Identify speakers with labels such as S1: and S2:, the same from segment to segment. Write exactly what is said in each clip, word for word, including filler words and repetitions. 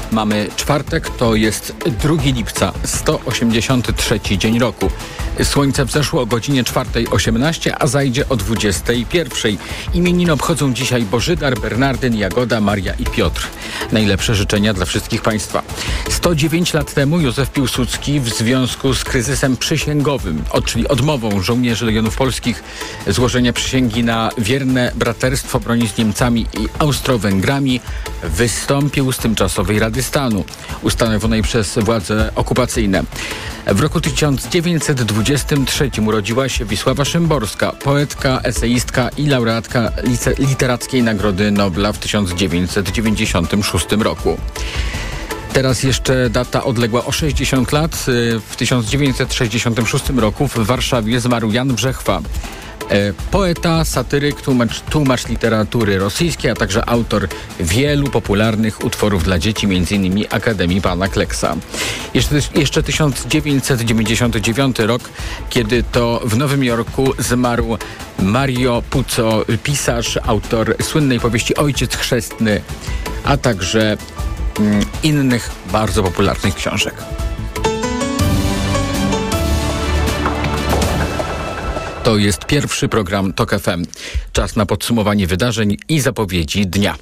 S1: Mamy czwartek, to jest drugiego lipca, sto osiemdziesiąty trzeci dzień roku. Słońce wzeszło o godzinie czwartej osiemnaście, a zajdzie o dwudziestej pierwszej. Imieniny obchodzą dzisiaj Bożydar, Bernardyn, Jagoda, Maria i Piotr. Najlepsze życzenia dla wszystkich Państwa. sto dziewięć lat temu Józef Piłsudski w związku z kryzysem przysięgowym, czyli odmową żołnierzy Legionów Polskich złożenia przysięgi na wierne braterstwo broni z Niemcami i Austro-Węgrami, wystąpił z tymczasowej Rady Stanu, ustanowionej przez władze okupacyjne. W roku tysiąc dziewięćset dwudziestym trzecim urodziła się Wisława Szymborska, poetka, eseistka i laureatka Literackiej Nagrody Nobla w tysiąc dziewięćset dziewięćdziesiątym szóstym roku. Teraz jeszcze data odległa o sześćdziesiąt lat. W tysiąc dziewięćset sześćdziesiątym szóstym roku w Warszawie zmarł Jan Brzechwa. Poeta, satyryk, tłumacz, tłumacz literatury rosyjskiej, a także autor wielu popularnych utworów dla dzieci, między innymi Akademii Pana Kleksa. Jeszcze, jeszcze tysiąc dziewięćset dziewięćdziesiąty dziewiąty rok, kiedy to w Nowym Jorku zmarł Mario Puzo, pisarz, autor słynnej powieści Ojciec Chrzestny, a także mm, innych bardzo popularnych książek. To jest pierwszy program TOK F M. Czas na podsumowanie wydarzeń i zapowiedzi dnia.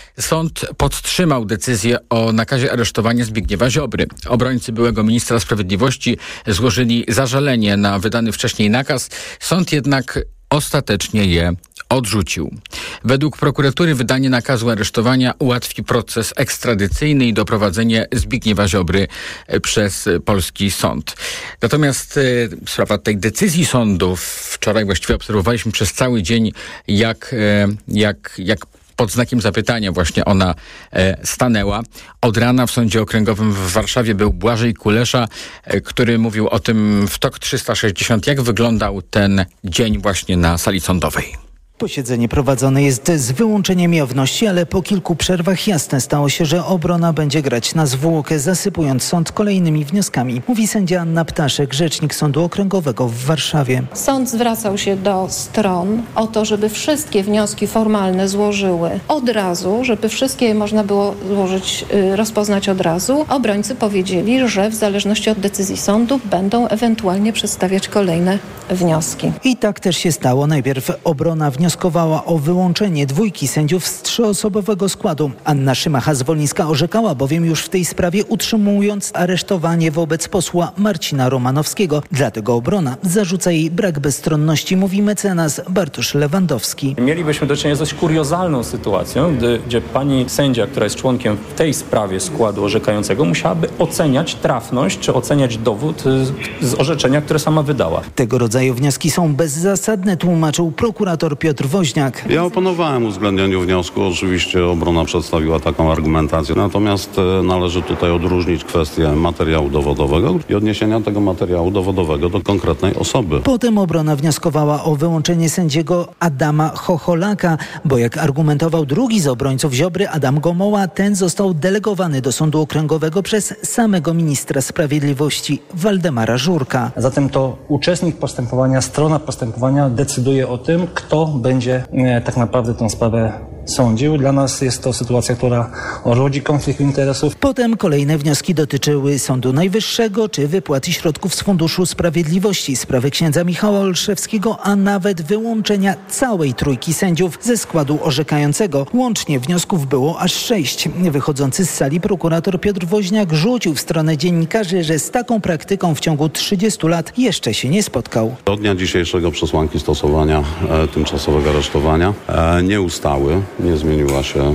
S1: Sąd podtrzymał decyzję o nakazie aresztowania Zbigniewa Ziobry. Obrońcy byłego ministra sprawiedliwości złożyli zażalenie na wydany wcześniej nakaz. Sąd jednak ostatecznie je odrzucił. Według prokuratury wydanie nakazu aresztowania ułatwi proces ekstradycyjny i doprowadzenie Zbigniewa Ziobry przez polski sąd. Natomiast e, sprawa tej decyzji sądu, wczoraj właściwie obserwowaliśmy przez cały dzień, jak, e, jak, jak pod znakiem zapytania właśnie ona e, stanęła. Od rana w Sądzie Okręgowym w Warszawie był Błażej Kulesza, e, który mówił o tym w TOK trzysta sześćdziesiąt, jak wyglądał ten dzień właśnie na sali sądowej.
S2: Posiedzenie prowadzone jest z wyłączeniem jawności, ale po kilku przerwach jasne stało się, że obrona będzie grać na zwłokę, zasypując sąd kolejnymi wnioskami. Mówi sędzia Anna Ptaszek, rzecznik Sądu Okręgowego w Warszawie.
S3: Sąd zwracał się do stron o to, żeby wszystkie wnioski formalne złożyły od razu, żeby wszystkie można było złożyć, rozpoznać od razu. Obrońcy powiedzieli, że w zależności od decyzji sądu będą ewentualnie przedstawiać kolejne wnioski.
S2: I tak też się stało. Najpierw obrona wnioskowała o wyłączenie dwójki sędziów z trzyosobowego składu. Anna Szymacha-Zwolińska orzekała bowiem już w tej sprawie, utrzymując aresztowanie wobec posła Marcina Romanowskiego. Dlatego obrona zarzuca jej brak bezstronności, mówi mecenas Bartosz Lewandowski.
S4: Mielibyśmy do czynienia z dość kuriozalną sytuacją, gdy, gdzie pani sędzia, która jest członkiem w tej sprawie składu orzekającego, musiałaby oceniać trafność czy oceniać dowód z, z orzeczenia, które sama wydała.
S2: Tego rodzaju wnioski są bezzasadne, tłumaczył prokurator Piotr Woźniak.
S5: Ja oponowałem uwzględnieniu wniosku. Oczywiście obrona przedstawiła taką argumentację. Natomiast należy tutaj odróżnić kwestię materiału dowodowego i odniesienia tego materiału dowodowego do konkretnej osoby.
S2: Potem obrona wnioskowała o wyłączenie sędziego Adama Chocholaka, bo jak argumentował drugi z obrońców Ziobry, Adam Gomoła, ten został delegowany do Sądu Okręgowego przez samego ministra sprawiedliwości Waldemara Żurka.
S6: Zatem to uczestnik postępowania, strona postępowania decyduje o tym, kto będzie e, tak naprawdę tę sprawę sądził. Dla nas jest to sytuacja, która rodzi konflikt interesów.
S2: Potem kolejne wnioski dotyczyły Sądu Najwyższego czy wypłaty środków z Funduszu Sprawiedliwości, sprawy księdza Michała Olszewskiego, a nawet wyłączenia całej trójki sędziów ze składu orzekającego. Łącznie wniosków było aż sześć. Wychodzący z sali prokurator Piotr Woźniak rzucił w stronę dziennikarzy, że z taką praktyką w ciągu trzydziestu lat jeszcze się nie spotkał.
S5: Od dnia dzisiejszego przesłanki stosowania e, tymczasowego aresztowania e, nie ustały. Nie zmieniła się,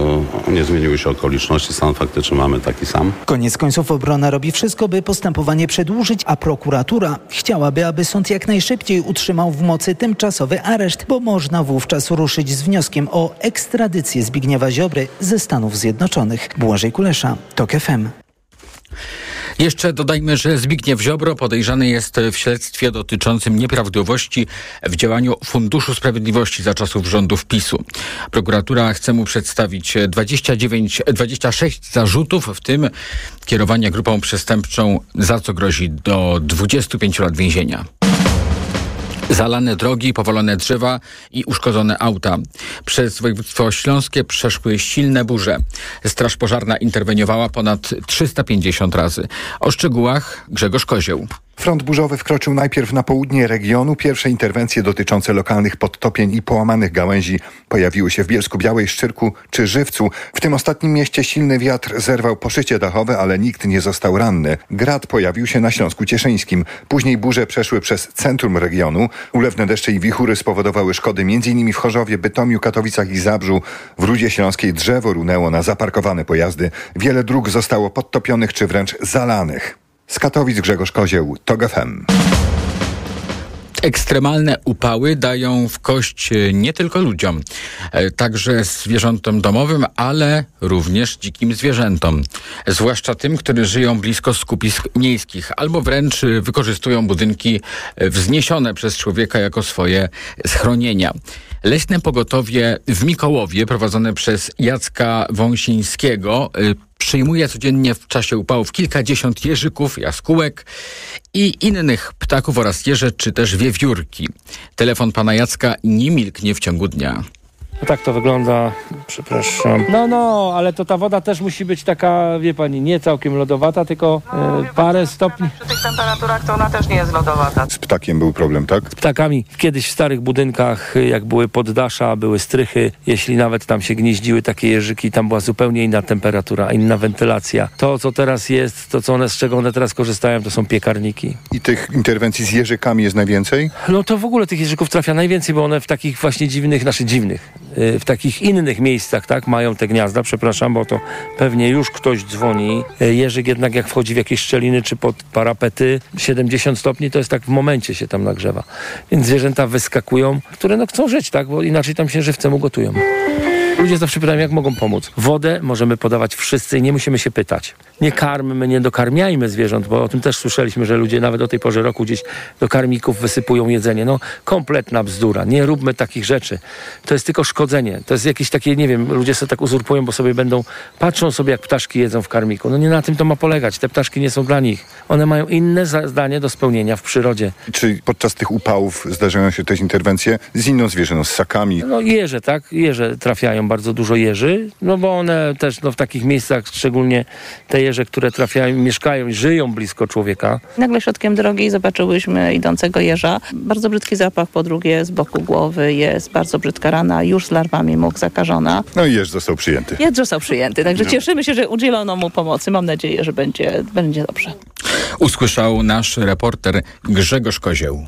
S5: e, nie zmieniły się okoliczności, stan faktyczny mamy taki sam.
S2: Koniec końców obrona robi wszystko, by postępowanie przedłużyć, a prokuratura chciałaby, aby sąd jak najszybciej utrzymał w mocy tymczasowy areszt, bo można wówczas ruszyć z wnioskiem o ekstradycję Zbigniewa Ziobry ze Stanów Zjednoczonych. Błażej Kulesza, TOK F M.
S1: Jeszcze dodajmy, że Zbigniew Ziobro podejrzany jest w śledztwie dotyczącym nieprawidłowości w działaniu Funduszu Sprawiedliwości za czasów rządów PiSu. Prokuratura chce mu przedstawić dwadzieścia dziewięć, dwadzieścia sześć zarzutów, w tym kierowanie grupą przestępczą, za co grozi do dwudziestu pięciu lat więzienia. Zalane drogi, powalone drzewa i uszkodzone auta. Przez województwo śląskie przeszły silne burze. Straż pożarna interweniowała ponad trzysta pięćdziesiąt razy. O szczegółach Grzegorz Kozieł.
S7: Front burzowy wkroczył najpierw na południe regionu. Pierwsze interwencje dotyczące lokalnych podtopień i połamanych gałęzi pojawiły się w Bielsku-Białej, Szczyrku czy Żywcu. W tym ostatnim mieście silny wiatr zerwał poszycie dachowe, ale nikt nie został ranny. Grad pojawił się na Śląsku Cieszyńskim. Później burze przeszły przez centrum regionu. Ulewne deszcze i wichury spowodowały szkody m.in. w Chorzowie, Bytomiu, Katowicach i Zabrzu. W Rudzie Śląskiej drzewo runęło na zaparkowane pojazdy. Wiele dróg zostało podtopionych czy wręcz zalanych. Z Katowic Grzegorz Kozieł, TOG F M.
S1: Ekstremalne upały dają w kość nie tylko ludziom, także zwierzętom domowym, ale również dzikim zwierzętom. Zwłaszcza tym, którzy żyją blisko skupisk miejskich albo wręcz wykorzystują budynki wzniesione przez człowieka jako swoje schronienia. Leśne pogotowie w Mikołowie, prowadzone przez Jacka Wąsińskiego, przyjmuje codziennie w czasie upałów kilkadziesiąt jeżyków, jaskółek i innych ptaków oraz jeże czy też wiewiórki. Telefon pana Jacka nie milknie w ciągu dnia.
S8: No tak to wygląda, przepraszam. No, no, ale to ta woda też musi być taka, wie pani, nie całkiem lodowata, tylko e, parę stopni.
S9: Przy tych temperaturach to ona też nie jest lodowata.
S7: Z ptakiem był problem, tak?
S8: Z ptakami. Kiedyś w starych budynkach, jak były poddasza, były strychy, jeśli nawet tam się gnieździły takie jeżyki, tam była zupełnie inna temperatura, inna wentylacja. To, co teraz jest, to co one, z czego one teraz korzystają, to są piekarniki.
S7: I tych interwencji z jeżykami jest najwięcej?
S8: No to w ogóle tych jeżyków trafia najwięcej, bo one w takich właśnie dziwnych, znaczy dziwnych, w takich innych miejscach, tak, mają te gniazda, przepraszam, bo to pewnie już ktoś dzwoni. Jeżyk jednak jak wchodzi w jakieś szczeliny czy pod parapety, siedemdziesiąt stopni, to jest tak w momencie się tam nagrzewa. Więc zwierzęta wyskakują, które no chcą żyć, tak, bo inaczej tam się żywcem ugotują. Ludzie zawsze pytają, jak mogą pomóc. Wodę możemy podawać wszyscy i nie musimy się pytać. Nie karmmy, nie dokarmiajmy zwierząt, bo o tym też słyszeliśmy, że ludzie nawet o tej porze roku gdzieś do karmików wysypują jedzenie. No, kompletna bzdura. Nie róbmy takich rzeczy. To jest tylko szkodzenie. To jest jakieś takie, nie wiem, ludzie sobie tak uzurpują, bo sobie będą, patrzą sobie, jak ptaszki jedzą w karmiku. No nie na tym to ma polegać. Te ptaszki nie są dla nich. One mają inne zadanie do spełnienia w przyrodzie.
S7: Czy podczas tych upałów zdarzają się też interwencje z inną zwierzyną, z ssakami?
S8: No jeże, tak? Jeże trafiają, bardzo dużo jeży, no bo one też no, w takich miejscach, szczególnie te jeże, które trafiają, mieszkają i żyją blisko człowieka.
S10: Nagle środkiem drogi zobaczyłyśmy idącego jeża. Bardzo brzydki zapach, po drugie z boku głowy jest bardzo brzydka rana, już z larwami mógł zakażona.
S7: No i jeż został przyjęty.
S10: Jeż został przyjęty, także
S7: no.
S10: Cieszymy się, że udzielono mu pomocy. Mam nadzieję, że będzie, będzie dobrze.
S1: Usłyszał nasz reporter Grzegorz Kozieł.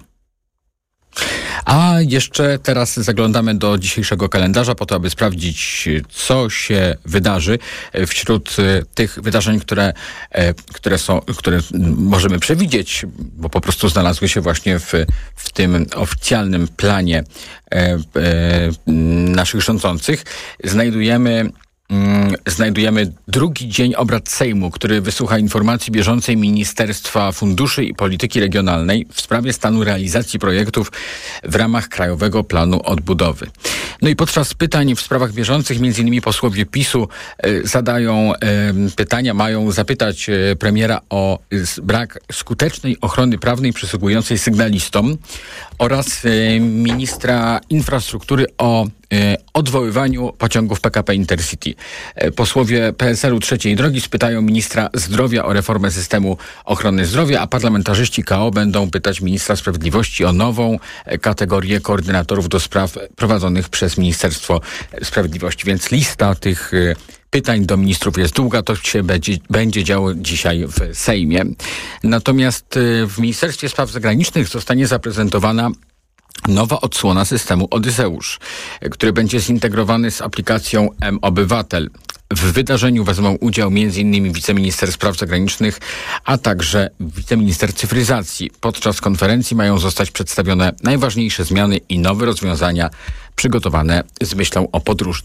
S1: A jeszcze teraz zaglądamy do dzisiejszego kalendarza po to, aby sprawdzić, co się wydarzy. Wśród tych wydarzeń, które, które są, które możemy przewidzieć, bo po prostu znalazły się właśnie w, w tym oficjalnym planie naszych rządzących, znajdujemy Znajdujemy drugi dzień obrad Sejmu, który wysłucha informacji bieżącej Ministerstwa Funduszy i Polityki Regionalnej w sprawie stanu realizacji projektów w ramach Krajowego Planu Odbudowy. No i podczas pytań w sprawach bieżących między innymi posłowie PiSu e, zadają e, pytania, mają zapytać e, premiera o z, brak skutecznej ochrony prawnej przysługującej sygnalistom oraz e, ministra infrastruktury o odwoływaniu pociągów P K P Intercity. Posłowie P S L u Trzeciej Drogi spytają ministra zdrowia o reformę systemu ochrony zdrowia, a parlamentarzyści K O będą pytać ministra sprawiedliwości o nową kategorię koordynatorów do spraw prowadzonych przez Ministerstwo Sprawiedliwości. Więc lista tych pytań do ministrów jest długa, to się będzie, będzie działo dzisiaj w Sejmie. Natomiast w Ministerstwie Spraw Zagranicznych zostanie zaprezentowana nowa odsłona systemu Odyseusz, który będzie zintegrowany z aplikacją M-Obywatel. W wydarzeniu wezmą udział między innymi wiceminister spraw zagranicznych, a także wiceminister cyfryzacji. Podczas konferencji mają zostać przedstawione najważniejsze zmiany i nowe rozwiązania przygotowane z myślą o podróżnych.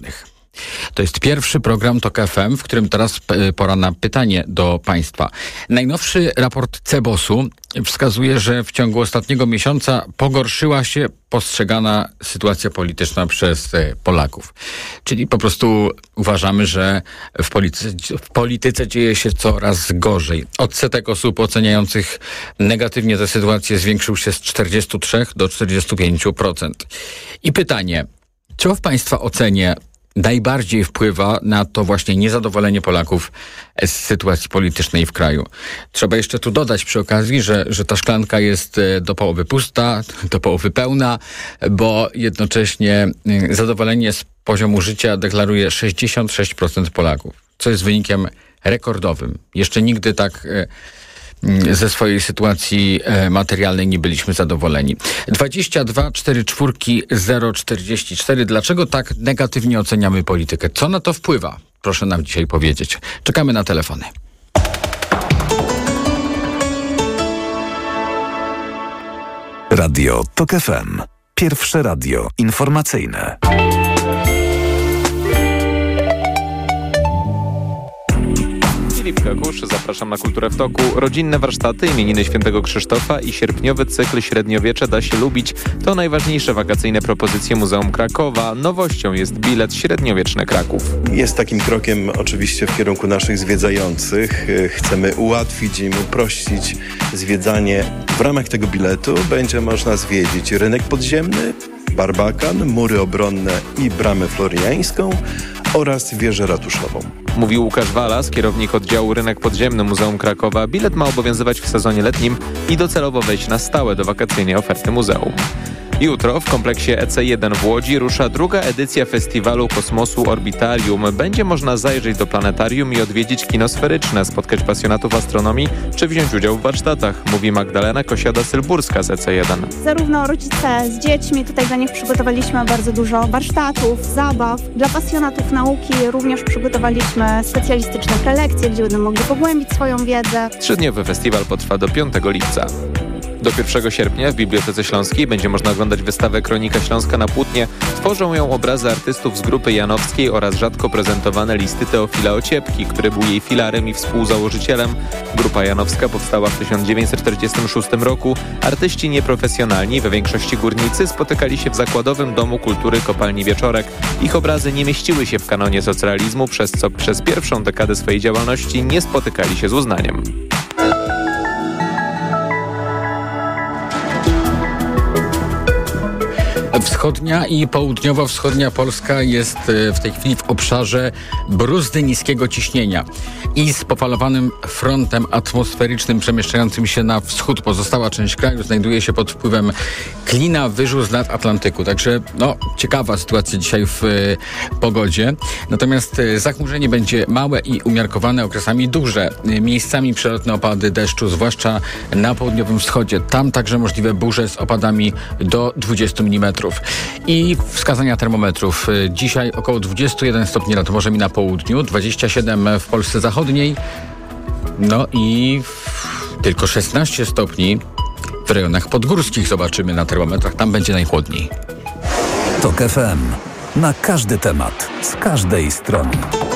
S1: To jest pierwszy program Tok F M, w którym teraz pora na pytanie do Państwa. Najnowszy raport Cebosu wskazuje, że w ciągu ostatniego miesiąca pogorszyła się postrzegana sytuacja polityczna przez Polaków. Czyli po prostu uważamy, że w polityce, w polityce dzieje się coraz gorzej. Odsetek osób oceniających negatywnie tę sytuację zwiększył się z czterdziestu trzech do czterdziestu pięciu procent. I pytanie, co w Państwa ocenie najbardziej wpływa na to właśnie niezadowolenie Polaków z sytuacji politycznej w kraju? Trzeba jeszcze tu dodać przy okazji, że, że ta szklanka jest do połowy pusta, do połowy pełna, bo jednocześnie zadowolenie z poziomu życia deklaruje sześćdziesiąt sześć procent Polaków, co jest wynikiem rekordowym. Jeszcze nigdy tak ze swojej sytuacji materialnej nie byliśmy zadowoleni. dwadzieścia dwa czterdzieści cztery zero czterdzieści cztery. Dlaczego tak negatywnie oceniamy politykę? Co na to wpływa? Proszę nam dzisiaj powiedzieć. Czekamy na telefony.
S11: Radio Tok F M. Pierwsze radio informacyjne.
S12: Filip Kakusz, zapraszam na Kulturę w Toku. Rodzinne warsztaty, imieniny Świętego Krzysztofa i sierpniowy cykl Średniowiecze da się lubić. To najważniejsze wakacyjne propozycje Muzeum Krakowa. Nowością jest bilet Średniowieczny Kraków.
S13: Jest takim krokiem oczywiście w kierunku naszych zwiedzających. Chcemy ułatwić im, uprościć zwiedzanie. W ramach tego biletu będzie można zwiedzić rynek podziemny, Barbakan, mury obronne i bramę floriańską oraz wieżę ratuszową.
S12: Mówił Łukasz Walas, kierownik oddziału Rynek Podziemny Muzeum Krakowa. Bilet ma obowiązywać w sezonie letnim i docelowo wejść na stałe do wakacyjnej oferty muzeum. Jutro w kompleksie E C jeden w Łodzi rusza druga edycja festiwalu kosmosu Orbitarium. Będzie można zajrzeć do planetarium i odwiedzić kino sferyczne, spotkać pasjonatów astronomii czy wziąć udział w warsztatach, mówi Magdalena Kosiada-Sylburska z E C jeden.
S14: Zarówno rodzice z dziećmi, tutaj dla nich przygotowaliśmy bardzo dużo warsztatów, zabaw. Dla pasjonatów nauki również przygotowaliśmy specjalistyczne prelekcje, gdzie będą mogli pogłębić swoją wiedzę.
S12: Trzydniowy festiwal potrwa do piątego lipca. Do pierwszego sierpnia w Bibliotece Śląskiej będzie można oglądać wystawę Kronika Śląska na płótnie. Tworzą ją obrazy artystów z grupy janowskiej oraz rzadko prezentowane listy Teofila Ociepki, który był jej filarem i współzałożycielem. Grupa janowska powstała w tysiąc dziewięćset czterdziestym szóstym roku. Artyści nieprofesjonalni, we większości górnicy, spotykali się w Zakładowym Domu Kultury Kopalni Wieczorek. Ich obrazy nie mieściły się w kanonie socrealizmu, przez co przez pierwszą dekadę swojej działalności nie spotykali się z uznaniem.
S1: Wschodnia i południowo-wschodnia Polska jest w tej chwili w obszarze bruzdy niskiego ciśnienia i z pofalowanym frontem atmosferycznym przemieszczającym się na wschód. Pozostała część kraju znajduje się pod wpływem klina wyżu z nad Atlantyku. Także no, ciekawa sytuacja dzisiaj w y, pogodzie. Natomiast y, zachmurzenie będzie małe i umiarkowane, okresami duże. Y, miejscami przelotne opady deszczu, zwłaszcza na południowym wschodzie. Tam także możliwe burze z opadami do dwudziestu milimetrów. I wskazania termometrów. Dzisiaj około dwadzieścia jeden stopni nad morzem i na południu, dwadzieścia siedem w Polsce zachodniej, no i tylko szesnaście stopni w rejonach podgórskich zobaczymy na termometrach. Tam będzie najchłodniej.
S11: Tok F M. Na każdy temat, z każdej strony.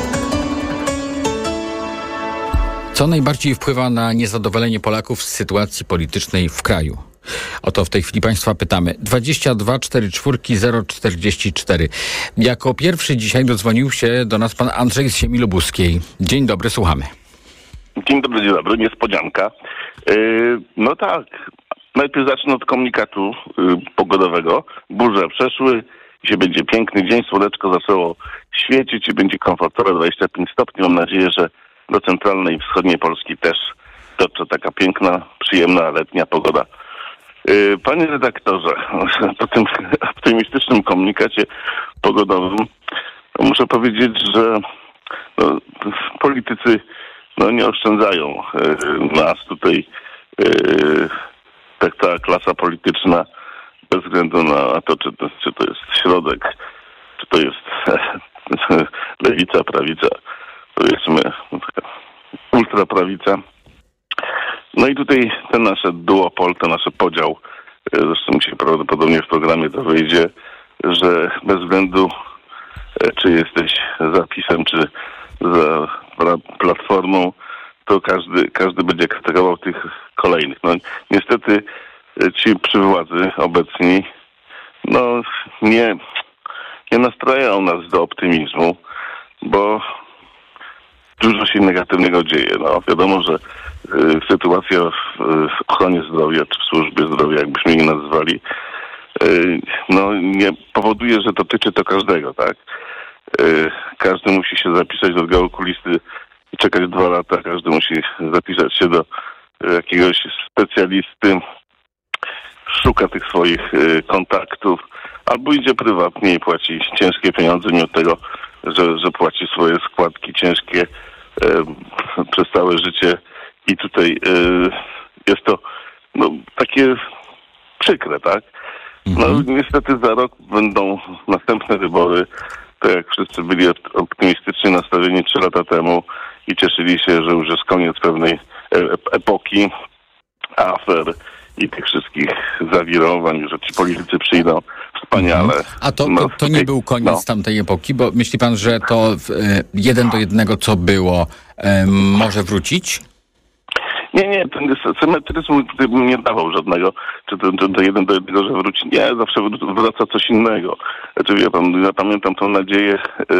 S1: Co najbardziej wpływa na niezadowolenie Polaków z sytuacji politycznej w kraju? O to w tej chwili Państwa pytamy. dwadzieścia dwa czterdzieści cztery zero czterdzieści cztery. Jako pierwszy dzisiaj dodzwonił się do nas pan Andrzej z Ziemi Lubuskiej. Dzień dobry, słuchamy.
S15: Dzień dobry, dzień dobry, niespodzianka. Yy, no tak, najpierw zacznę od komunikatu yy, pogodowego. Burze przeszły, dzisiaj będzie piękny dzień, słoneczko zaczęło świecić i będzie komfortowe dwadzieścia pięć stopni. Mam nadzieję, że do centralnej i wschodniej Polski też dotrze taka piękna, przyjemna letnia pogoda. Panie redaktorze, po tym optymistycznym komunikacie pogodowym muszę powiedzieć, że no, politycy no, nie oszczędzają nas tutaj, tak ta klasa polityczna, bez względu na to, czy to, czy to jest środek, czy to jest lewica, prawica, powiedzmy ultraprawica. No i tutaj ten nasze duopol, ten nasz podział, zresztą dzisiaj prawdopodobnie w programie to wyjdzie, że bez względu czy jesteś za PiS-em, czy za Platformą, to każdy, każdy będzie krytykował tych kolejnych. No niestety ci przy władzy obecni no nie, nie nastrajają nas do optymizmu, bo dużo się negatywnego dzieje. No wiadomo, że y, sytuacja w, w ochronie zdrowia, czy w służbie zdrowia, jakbyśmy je nazwali, y, no nie powoduje, że dotyczy to każdego, tak? Y, każdy musi się zapisać do oddziału okulisty i czekać dwa lata. Każdy musi zapisać się do y, jakiegoś specjalisty, szuka tych swoich y, kontaktów, albo idzie prywatnie i płaci ciężkie pieniądze, mimo tego, że, że płaci swoje składki ciężkie y, przez całe życie. I tutaj y, jest to no, takie przykre, tak? No niestety za rok będą następne wybory. Tak jak wszyscy byli optymistycznie nastawieni trzy lata temu i cieszyli się, że już jest koniec pewnej epoki afer i tych wszystkich zawirowań, że ci politycy przyjdą wspaniale.
S1: A to, to, to nie był koniec no. tamtej epoki, bo myśli pan, że to w, jeden do jednego, co było, e, może wrócić?
S15: Nie, nie, ten symetryzm bym nie dawał żadnego, czy to, to, to jeden do jednego, że wróci. Nie, zawsze wraca coś innego. Znaczy, ja, pan, ja pamiętam tą nadzieję, y,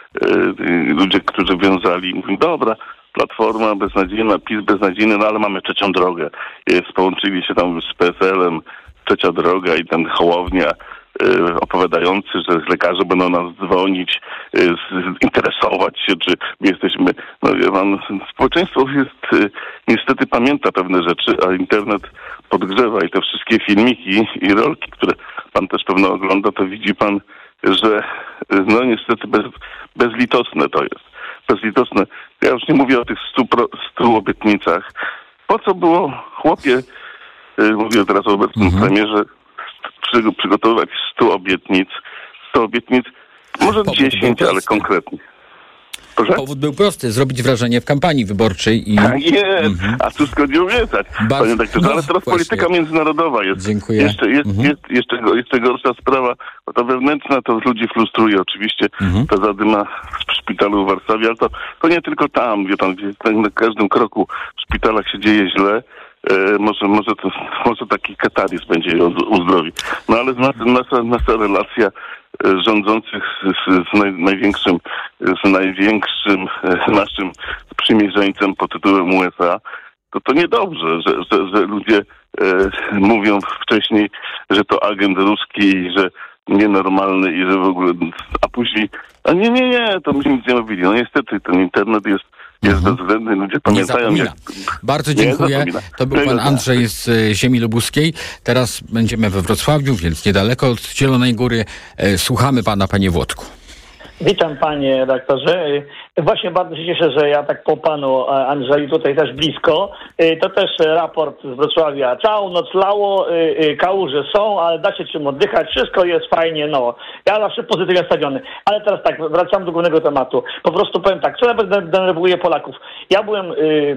S15: y, ludzie, którzy wiązali, mówią, dobra, Platforma beznadziejna, PiS beznadziejny, no ale mamy trzecią drogę. Jest, połączyli się tam z P S L-em, trzecia droga i ten Hołownia y, opowiadający, że lekarze będą nas dzwonić, y, z, interesować się, czy my jesteśmy... No wie pan, społeczeństwo jest, y, niestety pamięta pewne rzeczy, a internet podgrzewa i te wszystkie filmiki i rolki, które pan też pewno ogląda, to widzi pan, że y, no niestety bez, bezlitosne to jest. Bezlitosne. Ja już nie mówię o tych stu, pro, stu obietnicach. Po co było, chłopie, yy, mówię teraz o obecnym mhm. premierze, przy, przygotowywać stu obietnic, stu obietnic, może dziesięć, ale konkretnie. Proszę?
S1: Powód był prosty, zrobić wrażenie w kampanii wyborczej i...
S15: Tak jest, mhm. a tu skąd nie obiecać. Bardzo... Panie doktorze, ale teraz właśnie. Polityka międzynarodowa jest.
S1: Dziękuję.
S15: Jeszcze, jest,
S1: mhm.
S15: jest, jeszcze, jeszcze gorsza sprawa, bo ta wewnętrzna to ludzi frustruje oczywiście,
S1: mhm.
S15: ta zadyma w szpitalu w Warszawie, ale to, to nie tylko tam, wie pan, gdzie na każdym kroku w szpitalach się dzieje źle. E, może, może, to, może taki kataryzm będzie uzdrowi. No ale nasza, nasza, nasza relacja rządzących z, z naj, największym, z największym naszym sprzymierzeńcem pod tytułem U S A, to to niedobrze, że, że, że ludzie e, mówią wcześniej, że to agent ruski i że nienormalny i że w ogóle, a później, a nie, nie, nie, to myśmy nic nie mówili. No niestety ten internet jest Jest mhm. bezwzględny, ludzie pamiętają. Jak...
S1: Bardzo dziękuję. To był pan Andrzej z ziemi lubuskiej. Teraz będziemy we Wrocławiu, więc niedaleko od Zielonej Góry. Słuchamy pana, panie Włodku.
S16: Witam panie redaktorze. Właśnie bardzo się cieszę, że ja tak po panu Andrzeju tutaj też blisko. To też raport z Wrocławia. Całą noc lało, kałuże są, ale da się czym oddychać. Wszystko jest fajnie, no. Ja zawsze pozytywnie nastawiony. Ale teraz tak, wracam do głównego tematu. Po prostu powiem tak, co nawet denerwuje Polaków. Ja byłem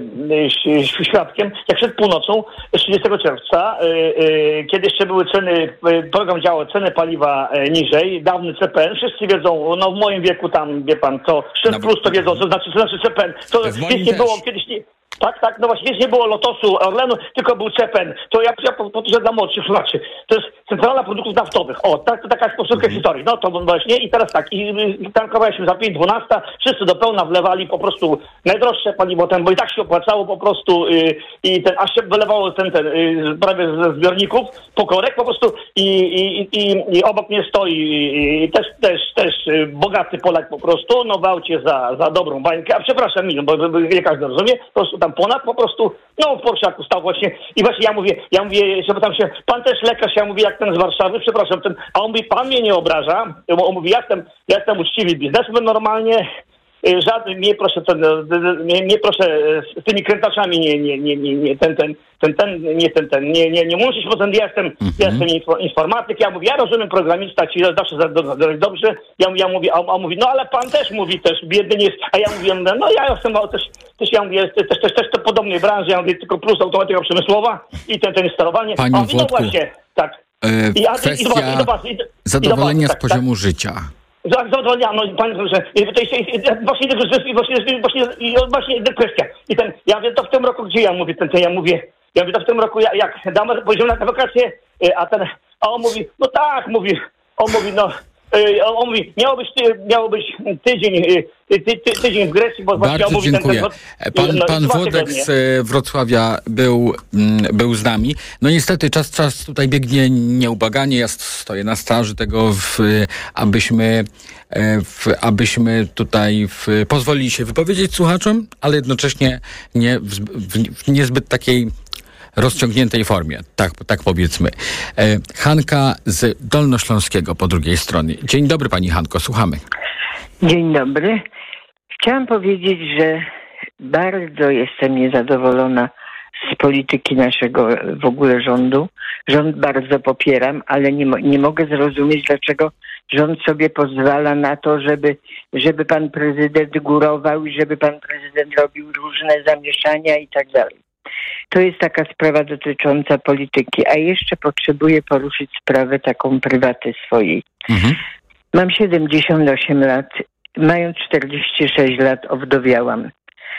S16: y, y, świadkiem, jak przed północą trzydziestego czerwca, y, y, kiedy jeszcze były ceny, program działał ceny paliwa y, niżej, dawny C P N, wszyscy wiedzą, no w moim wieku tam, wie pan, to sześć plus to wiedzą, co znaczy, co znaczy C P N. To nic nie było kiedyś, nie, tak, tak, no właśnie, nic nie było Lotosu, Orlenu, tylko był C P N. To ja, ja po, po to, że dla młodszych, słuchajcie, to jest Centrala Produktów Naftowych. O, tak, to taka jest posłanka mhm. historii. No to właśnie i teraz tak, i, i tankowaliśmy za pięć dwanaście, wszyscy do pełna wlewali po prostu najdroższe paliwo ten, bo i tak się opłacało po prostu y, i ten, aż się wylewało ten, ten y, prawie ze zbiorników, pokorek po prostu i, i, i, i obok mnie stoi i, i też, też, też y, bogaty Polak po prostu, no w aucie za, za dobrą bańkę, a przepraszam milion, bo, bo nie każdy rozumie, po prostu tam ponad po prostu, no w Porszaku stał właśnie i właśnie ja mówię, ja mówię, zapytam się, pan też lekarz, ja mówię, jak ten z Warszawy, przepraszam, ten, a on mówi, pan mnie nie obraża, on mówi, ja jestem, ja jestem uczciwy biznesmen normalnie, żaden, nie proszę, ten, nie, nie proszę z tymi krętaczami, nie, nie, nie, nie, nie, ten, ten, ten, ten, nie, ten, ten, nie, nie, nie muszę się, bo ten, ja jestem, mm-hmm. ja jestem informatyk, ja mówię, ja rozumiem programista, ci zawsze dobrze, ja, ja mówię, a on mówi, no ale pan też mówi też, biedny nie jest, a ja mówię, no ja jestem też, też ja mówię, też, też, też, też to podobnej branży, ja mówię, tylko plus automatyka przemysłowa i ten, ten sterowanie,
S1: Panie
S16: a on mówi, no właśnie, tak.
S1: Yy,
S16: I, a,
S1: kwestia
S16: i, i, i, i, i,
S1: zadowolenia
S16: i,
S1: z poziomu tak, życia.
S16: Zadowolniam, no panie profesorze, to jest, jest właśnie tego, że właśnie, właśnie, właśnie kwestia. I ten, ja mówię, to w tym roku, gdzie ja mówię, ten, ten ja mówię, ja mówię, to w tym roku, jak, jak damy poziom na wakacje, a ten, a on mówi, no tak, mówi, on mówi, no, on mówi, miało być, miało być tydzień, ty, ty, ty, tydzień w Grecji, bo
S1: bardzo
S16: on mówi,
S1: dziękuję.
S16: Ten, ten,
S1: pan
S16: no,
S1: pan Włodek z Wrocławia był, był z nami. No niestety czas, czas tutaj biegnie nieubaganie. Ja stoję na straży tego, w, abyśmy, w, abyśmy tutaj w, pozwolili się wypowiedzieć słuchaczom, ale jednocześnie nie w, w, w niezbyt takiej rozciągniętej formie, tak, tak powiedzmy. E, Hanka z Dolnośląskiego po drugiej stronie. Dzień dobry pani Hanko, słuchamy.
S17: Dzień dobry. Chciałam powiedzieć, że bardzo jestem niezadowolona z polityki naszego w ogóle rządu. Rząd bardzo popieram, ale nie, mo- nie mogę zrozumieć, dlaczego rząd sobie pozwala na to, żeby, żeby pan prezydent górował i żeby pan prezydent robił różne zamieszania i tak dalej. To jest taka sprawa dotycząca polityki, a jeszcze potrzebuję poruszyć sprawę taką prywaty swojej. Mhm. Mam siedemdziesiąt osiem lat, mając czterdzieści sześć lat owdowiałam.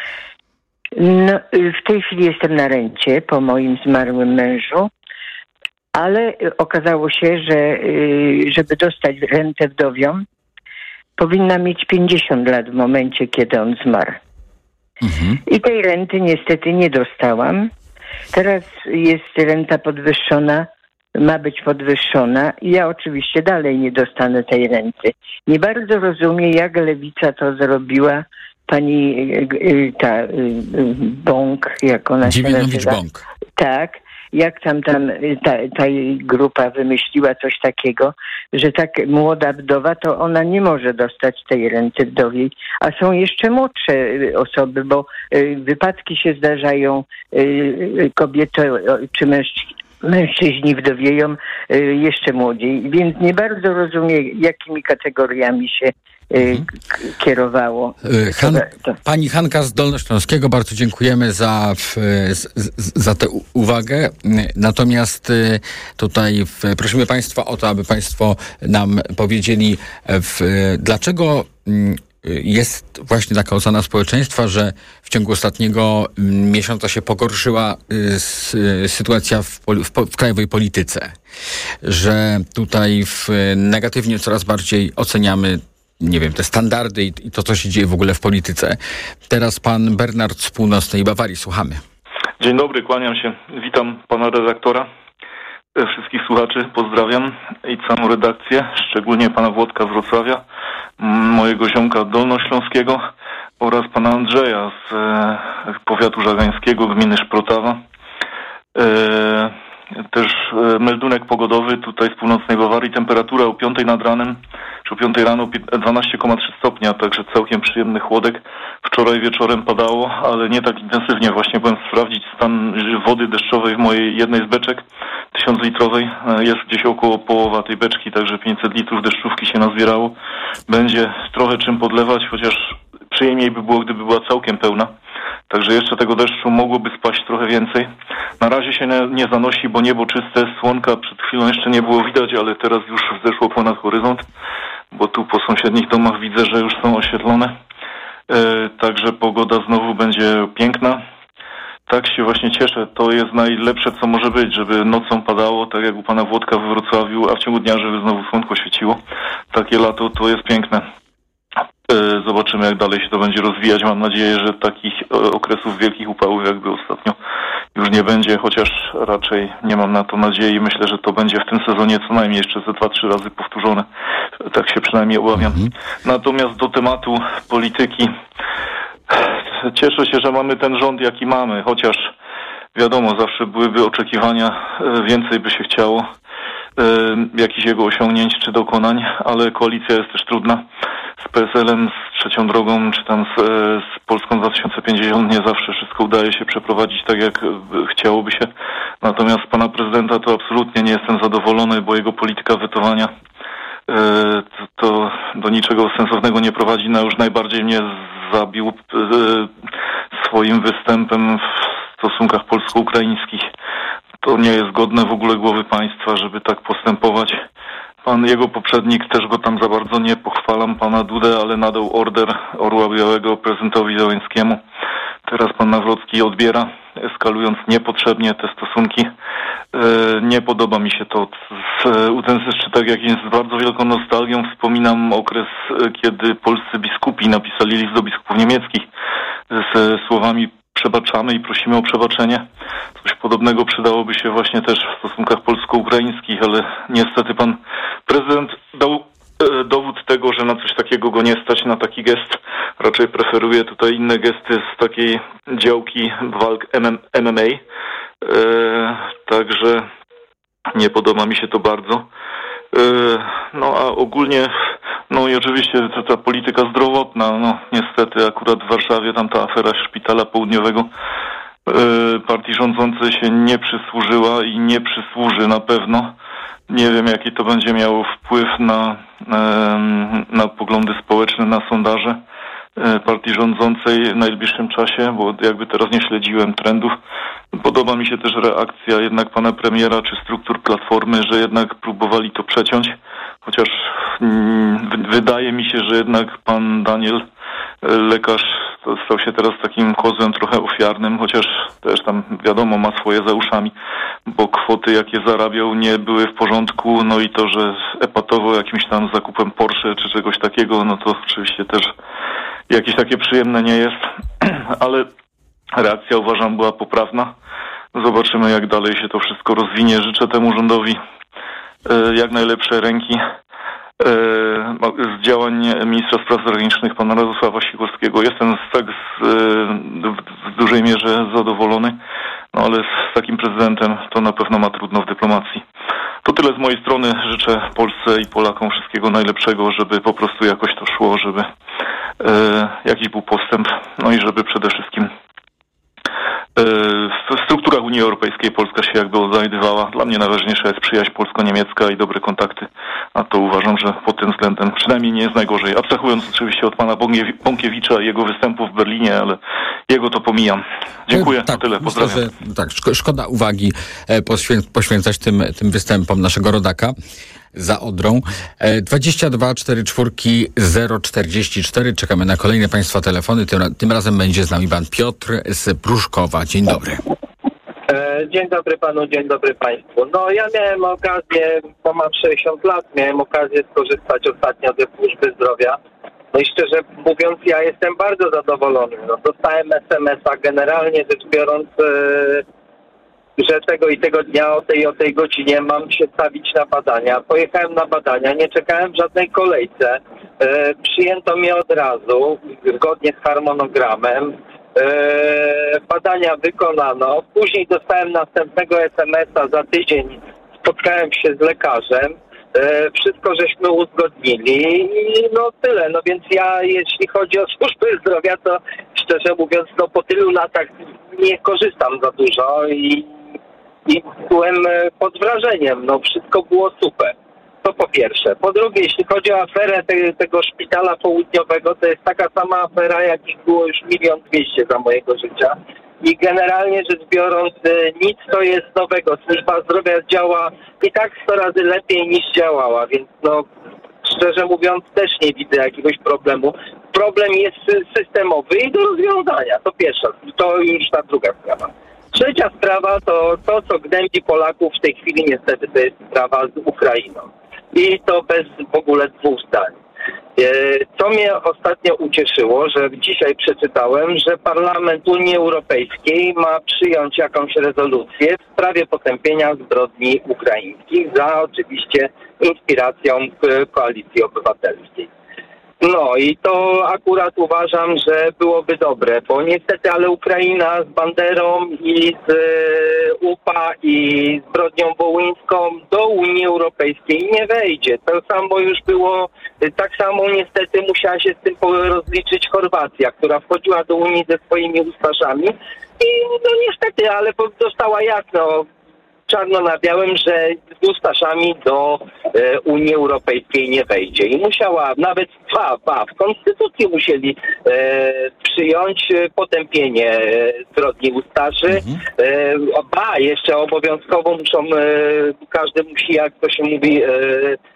S17: No, w tej chwili jestem na rencie po moim zmarłym mężu, ale okazało się, że żeby dostać rentę wdowią, powinna mieć pięćdziesiąt lat w momencie, kiedy on zmarł. Mhm. I tej renty niestety nie dostałam. Teraz jest renta podwyższona, ma być podwyższona i ja oczywiście dalej nie dostanę tej renty. Nie bardzo rozumiem, jak Lewica to zrobiła. Pani ta Bąk, jak ona się nazywa.
S1: Bąk.
S17: Tak. Jak tam, tam ta, ta grupa wymyśliła coś takiego, że tak młoda wdowa, to ona nie może dostać tej renty wdowiej, a są jeszcze młodsze osoby, bo wypadki się zdarzają, kobiety czy mężczyźni, mężczyźni wdowieją jeszcze młodziej, więc nie bardzo rozumiem, jakimi kategoriami się Mhm. kierowało.
S1: Han, pani Hanka z Dolnośląskiego, bardzo dziękujemy za, w, z, za tę uwagę. Natomiast tutaj w, prosimy Państwa o to, aby Państwo nam powiedzieli, w, dlaczego jest właśnie taka ocena społeczeństwa, że w ciągu ostatniego miesiąca się pogorszyła sytuacja w, w, w krajowej polityce. Że tutaj w, negatywnie coraz bardziej oceniamy, nie wiem, te standardy i, i to, co się dzieje w ogóle w polityce. Teraz pan Bernard z północnej Bawarii. Słuchamy.
S18: Dzień dobry, kłaniam się. Witam pana redaktora, wszystkich słuchaczy, pozdrawiam i całą redakcję, szczególnie pana Włodka z Wrocławia, mojego ziomka dolnośląskiego oraz pana Andrzeja z e, powiatu żagańskiego, gminy Szprotawa. E, też e, meldunek pogodowy tutaj z północnej Bawarii. Temperatura o piątej nad ranem, czy o piątej rano dwanaście przecinek trzy stopnia, także całkiem przyjemny chłodek. Wczoraj wieczorem padało, ale nie tak intensywnie. Właśnie byłem sprawdzić stan wody deszczowej w mojej jednej z beczek tysiąc litrowej. Jest gdzieś około połowa tej beczki, także pięćset litrów deszczówki się nazbierało. Będzie trochę czym podlewać, chociaż przyjemniej by było, gdyby była całkiem pełna. Także jeszcze tego deszczu mogłoby spaść trochę więcej. Na razie się nie, nie zanosi, bo niebo czyste, słonka przed chwilą jeszcze nie było widać, ale teraz już zeszło ponad horyzont, bo tu po sąsiednich domach widzę, że już są oświetlone. E, także pogoda znowu będzie piękna. Tak się właśnie cieszę. To jest najlepsze, co może być, żeby nocą padało, tak jak u pana Włodka we Wrocławiu, a w ciągu dnia, żeby znowu słonko świeciło. Takie lato to jest piękne. Zobaczymy, jak dalej się to będzie rozwijać. Mam nadzieję, że takich okresów wielkich upałów jakby ostatnio już nie będzie, chociaż raczej nie mam na to nadziei. Myślę, że to będzie w tym sezonie co najmniej jeszcze ze dwa, trzy razy powtórzone. Tak się przynajmniej obawiam. Mhm. Natomiast do tematu polityki. Cieszę się, że mamy ten rząd, jaki mamy, chociaż wiadomo, zawsze byłyby oczekiwania, więcej by się chciało jakichś jego osiągnięć czy dokonań, ale koalicja jest też trudna. Z P S L-em, z Trzecią Drogą, czy tam z, z Polską dwa tysiące pięćdziesiąt nie zawsze wszystko udaje się przeprowadzić tak, jak chciałoby się. Natomiast z pana prezydenta to absolutnie nie jestem zadowolony, bo jego polityka wetowania e, to, to do niczego sensownego nie prowadzi. No już najbardziej mnie zabił e, swoim występem w stosunkach polsko-ukraińskich. To nie jest godne w ogóle głowy państwa, żeby tak postępować. pan, jego poprzednik, też go tam za bardzo nie pochwalam, pana Dudę, ale nadał order Orła Białego prezydentowi Zełenskiemu. Teraz pan Nawrocki odbiera, eskalując niepotrzebnie te stosunki. Nie podoba mi się to. Ten tak jak jest z bardzo wielką nostalgią wspominam okres, kiedy polscy biskupi napisali list do biskupów niemieckich z słowami przebaczamy i prosimy o przebaczenie. Coś podobnego przydałoby się właśnie też w stosunkach polsko-ukraińskich, ale niestety pan prezydent dał dowód tego, że na coś takiego go nie stać, na taki gest. Raczej preferuje tutaj inne gesty z takiej działki walk M M A. E, także nie podoba mi się to bardzo. E, no a ogólnie, no i oczywiście ta, ta polityka zdrowotna, no niestety akurat w Warszawie tam ta afera szpitala południowego e, partii rządzącej się nie przysłużyła i nie przysłuży na pewno. Nie wiem, jaki to będzie miało wpływ na, na poglądy społeczne, na sondaże partii rządzącej w najbliższym czasie, bo jakby teraz nie śledziłem trendów. Podoba mi się też reakcja jednak pana premiera czy struktur Platformy, że jednak próbowali to przeciąć, chociaż mm, wydaje mi się, że jednak pan Daniel, lekarz, stał się teraz takim kozłem trochę ofiarnym, chociaż też tam wiadomo ma swoje za uszami, bo kwoty jakie zarabiał nie były w porządku, no i to, że epatował jakimś tam zakupem Porsche czy czegoś takiego, no to oczywiście też jakieś takie przyjemne nie jest, ale reakcja uważam była poprawna. Zobaczymy jak dalej się to wszystko rozwinie. Życzę temu rządowi e, jak najlepszej ręki. Z działań ministra spraw zagranicznych pana Radosława Sikorskiego jestem z, tak z, w dużej mierze zadowolony, no ale z takim prezydentem to na pewno ma trudno w dyplomacji. To tyle z mojej strony. Życzę Polsce i Polakom wszystkiego najlepszego, żeby po prostu jakoś to szło, żeby e, jakiś był postęp, no i żeby przede wszystkim w strukturach Unii Europejskiej Polska się jakby odnajdywała. Dla mnie najważniejsza jest przyjaźń polsko-niemiecka i dobre kontakty, a to uważam, że pod tym względem przynajmniej nie jest najgorzej. Abstrahując oczywiście od pana Bąkiewicza i jego występu w Berlinie, ale jego to pomijam. Dziękuję,
S1: tak,
S18: to tyle, pozdrawiam.
S1: Myślę, że, tak, szko- szkoda uwagi poświę- poświęcać tym, tym występom naszego rodaka za Odrą. dwadzieścia dwa czterdzieści cztery zero czterdzieści cztery. Czekamy na kolejne państwa telefony. Tym, tym razem będzie z nami pan Piotr z Pruszkowa. Dzień dobry.
S19: Dzień dobry panu, dzień dobry państwu. No ja miałem okazję, bo mam sześćdziesiąt lat, miałem okazję skorzystać ostatnio ze służby zdrowia. No i szczerze mówiąc, ja jestem bardzo zadowolony. No, dostałem es em es a generalnie rzecz biorąc, że tego i tego dnia o tej o tej godzinie mam się stawić na badania. Pojechałem na badania, nie czekałem w żadnej kolejce. E, przyjęto mnie od razu, zgodnie z harmonogramem. E, badania wykonano. Później dostałem następnego es em es a za tydzień. Spotkałem się z lekarzem. E, wszystko żeśmy uzgodnili i no tyle. No więc ja, jeśli chodzi o służbę zdrowia, to szczerze mówiąc, no po tylu latach nie korzystam za dużo i I byłem pod wrażeniem, no wszystko było super. To po pierwsze. Po drugie, jeśli chodzi o aferę te, tego szpitala południowego, to jest taka sama afera, jakich było już milion dwieście za mojego życia. I generalnie rzecz biorąc, nic to jest nowego. Służba zdrowia działa i tak sto razy lepiej niż działała, więc no szczerze mówiąc też nie widzę jakiegoś problemu. Problem jest systemowy i do rozwiązania. To pierwsza, to już ta druga sprawa. Trzecia sprawa to to, co gnębi Polaków w tej chwili niestety to jest sprawa z Ukrainą. I to bez w ogóle dwóch zdań. Co mnie ostatnio ucieszyło, że dzisiaj przeczytałem, że Parlament Unii Europejskiej ma przyjąć jakąś rezolucję w sprawie potępienia zbrodni ukraińskich za oczywiście inspiracją Koalicji Obywatelskiej. No i to akurat uważam, że byłoby dobre, bo niestety, ale Ukraina z Banderą i z U P A i zbrodnią wołyńską do Unii Europejskiej nie wejdzie. To samo już było, tak samo niestety musiała się z tym rozliczyć Chorwacja, która wchodziła do Unii ze swoimi ustaszami i no niestety, ale dostała jasno, czarno na białym, że z ustaszami do e, Unii Europejskiej nie wejdzie. I musiała, nawet dwa, dwa w Konstytucji musieli e, przyjąć potępienie e, zbrodni ustaszy. Mhm. E, ba, jeszcze obowiązkowo muszą, e, każdy musi, jak to się mówi, e,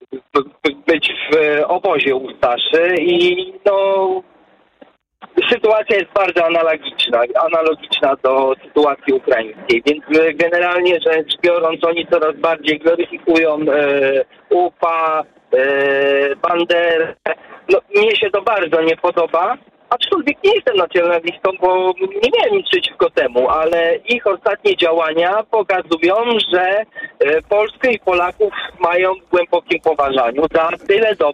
S19: być w obozie u Staszy i no sytuacja jest bardzo analogiczna, analogiczna do sytuacji ukraińskiej, więc generalnie rzecz biorąc oni coraz bardziej gloryfikują e, U P A, e, Banderę. No, mnie się to bardzo nie podoba, aczkolwiek nie jestem nacjonalistą, bo nie miałem nic przeciwko temu, ale ich ostatnie działania pokazują, że e, Polskę i Polaków mają w głębokim poważaniu za tyle dobrze.